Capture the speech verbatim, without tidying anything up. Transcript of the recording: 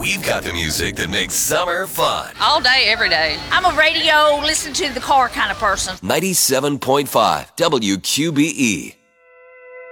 We've got the music that makes summer fun. All day, every day. I'm a radio, listen to the car kind of person. ninety-seven point five W Q B E.